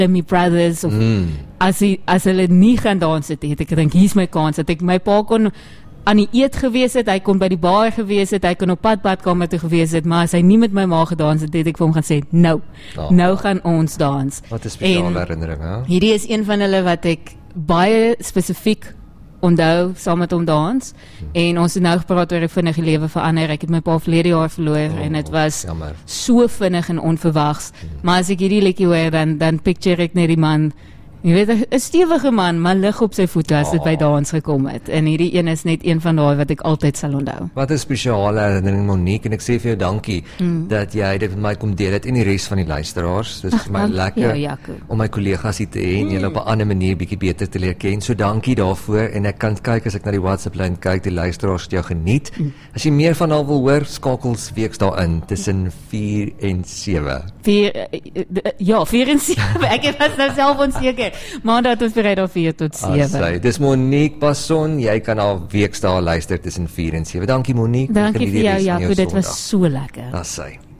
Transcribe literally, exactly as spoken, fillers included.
my brothers, of Mm. as, hy, as hulle nie gaan dans het, het ek gedink, hier is my kans, dat ek my pa kon aan die eet gewees het, hy kon by die bar gewees het, hy kon op pad badkamer toe gewees het, maar as hy nie met my ma gedans het, het ek vir hom gaan sê, nou, Oh. nou gaan ons dans. Wat 'n spesiale En herinnering, hè? hierdie is een van hulle wat ek baie spesifiek onthou, saam met hom dans, en ons het nou gepraat oor die vinnige lewe verander, ek het my pa verlede jaar verloor, Oh, en het was jammer. so vinnig en onverwags, maar as ek hierdie liedjie hoor, dan, dan picture ek net die man, jy weet, 'n stewige man, maar lig op sy voete as dit by dans gekom het, en hierdie een is net een van daai wat ek altyd sal onthou. Wat 'n spesiale herinnering, Monique, en ek sê vir jou dankie Mm. dat jy dit met my kom deel het en die res van die luisteraars. Dit is vir my dankie lekker jou, Jaco. om my kollegas hier te hê en julle op 'n ander manier bietjie beter te leer ken. So dankie daarvoor, en ek kan kyk as ek na die WhatsApp lyn kyk, die luisteraars het jou geniet. Mm. As jy meer van haar wil hoor, skakels weeks daarin tussen vier en sewe. Vier, eh, eh, ja, vier en sewe, ek was nou self onseker, maandag tot vrydag vier tot sewe. Asai, dis Monique Passon, jy kan haar weksdae luister tussen vier en sewe. Dankie Monique. Dankie Geniet die vir jou, res van Jaco, dit Sondag. was so lekker. Asai.